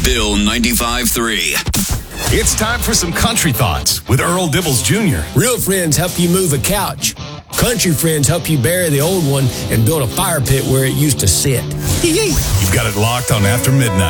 Bill 95.3. It's time for some country thoughts with Earl Dibbles Jr. Real friends help you move a couch. Country friends help you bury the old one and build a fire pit where it used to sit. You've got it locked on After Midnight.